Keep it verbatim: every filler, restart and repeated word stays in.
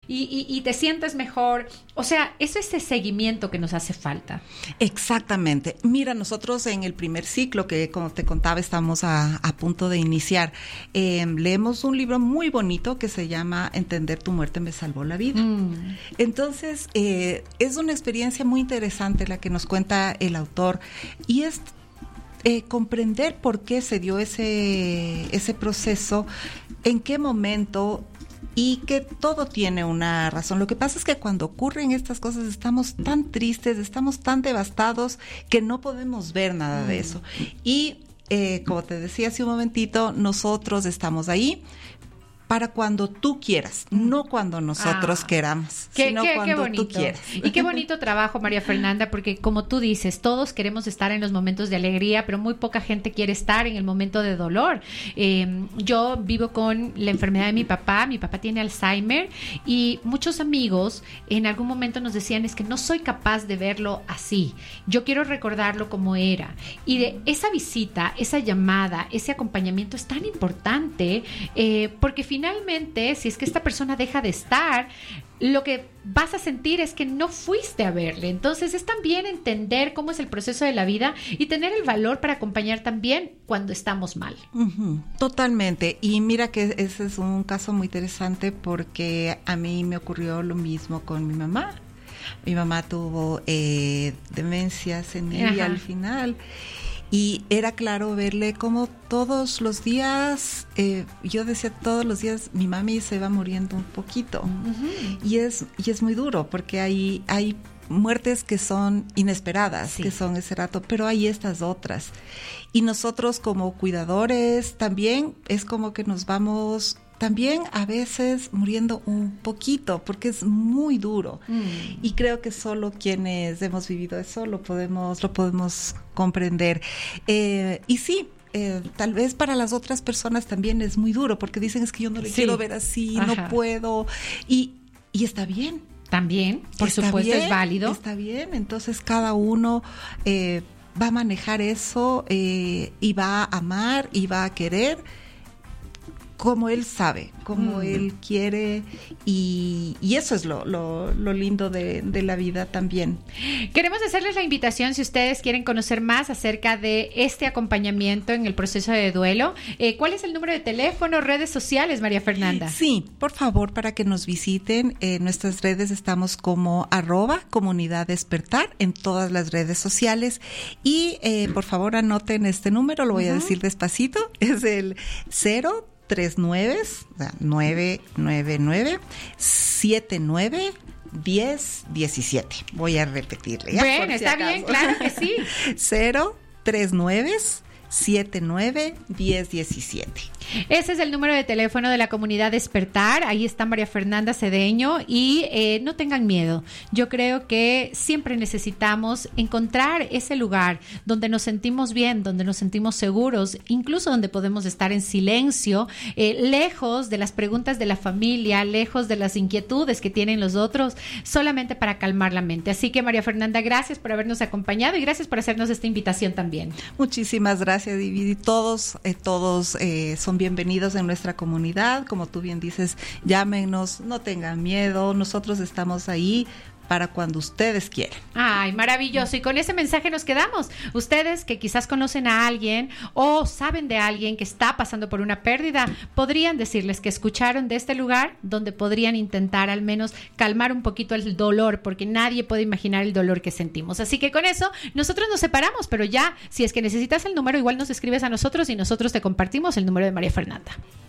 y, y, y te sientes mejor. O sea, es ese seguimiento que nos hace falta. Exactamente. Mira, nosotros en el primer ciclo, que como te contaba, estamos a, a punto de iniciar, eh, leemos un libro muy bonito que se llama Entender tu muerte me salvó la vida. Mm. Entonces, eh, es una experiencia muy interesante la que nos cuenta el autor, y es eh, comprender por qué se dio ese, ese proceso, en qué momento, y que todo tiene una razón. Lo que pasa es que cuando ocurren estas cosas estamos tan tristes, estamos tan devastados que no podemos ver nada de eso. Y eh, como te decía hace un momentito, nosotros estamos ahí para cuando tú quieras, no cuando nosotros ah, queramos, qué, sino qué, cuando qué bonito. tú quieras. Y qué bonito trabajo, María Fernanda, porque como tú dices, todos queremos estar en los momentos de alegría, pero muy poca gente quiere estar en el momento de dolor. Eh, yo vivo con la enfermedad de mi papá, mi papá tiene Alzheimer, y muchos amigos en algún momento nos decían, es que no soy capaz de verlo así, yo quiero recordarlo como era. Y de esa visita, esa llamada, ese acompañamiento es tan importante, eh, porque finalmente Finalmente, si es que esta persona deja de estar, lo que vas a sentir es que no fuiste a verle. Entonces es también entender cómo es el proceso de la vida y tener el valor para acompañar también cuando estamos mal. Uh-huh, totalmente. Y mira que ese es un caso muy interesante, porque a mí me ocurrió lo mismo con mi mamá. Mi mamá tuvo eh, demencia senil al final. Y era claro verle como todos los días, eh, yo decía todos los días, mi mami se va muriendo un poquito. Uh-huh. Y es y es muy duro, porque hay, hay muertes que son inesperadas, sí, que son ese rato, pero hay estas otras. Y nosotros como cuidadores también es como que nos vamos también a veces muriendo un poquito, porque es muy duro. Mm. Y creo que solo quienes hemos vivido eso lo podemos, lo podemos comprender. Eh, y sí, eh, tal vez para las otras personas también es muy duro, porque dicen, es que yo no le sí. quiero ver así, Ajá. no puedo. Y, y está bien. También, por está supuesto, bien, es válido. Está bien, entonces cada uno eh, va a manejar eso eh, y va a amar y va a querer como él sabe, como mm. él quiere, y, y eso es lo, lo, lo lindo de, de la vida también. Queremos hacerles la invitación, si ustedes quieren conocer más acerca de este acompañamiento en el proceso de duelo. Eh, ¿Cuál es el número de teléfono, redes sociales, María Fernanda? Sí, por favor, para que nos visiten. En nuestras redes estamos como arroba comunidad despertar en todas las redes sociales, y eh, por favor anoten este número, lo voy uh-huh. a decir despacito, es el cero tres nueve, nueve nueve nueve, siete nueve, diez diecisiete. Voy a repetirle. ¿Ya? Bueno, está si bien, claro que sí. cero tres nueve, siete nueve, diez diecisiete. Ese es el número de teléfono de la comunidad Despertar. Ahí está María Fernanda Cedeño, y eh, no tengan miedo. Yo creo que siempre necesitamos encontrar ese lugar donde nos sentimos bien, donde nos sentimos seguros, incluso donde podemos estar en silencio, eh, lejos de las preguntas de la familia, lejos de las inquietudes que tienen los otros, solamente para calmar la mente. Así que, María Fernanda, gracias por habernos acompañado y gracias por hacernos esta invitación también. Muchísimas gracias, Dividi. Todos, eh, todos eh, son bienvenidos en nuestra comunidad. Como tú bien dices, llámenos, no tengan miedo, nosotros estamos ahí para cuando ustedes quieran. Ay, maravilloso. Y con ese mensaje nos quedamos. Ustedes que quizás conocen a alguien o saben de alguien que está pasando por una pérdida, podrían decirles que escucharon de este lugar donde podrían intentar al menos calmar un poquito el dolor, porque nadie puede imaginar el dolor que sentimos. Así que con eso nosotros nos separamos, pero ya, si es que necesitas el número, igual nos escribes a nosotros y nosotros te compartimos el número de María Fernanda.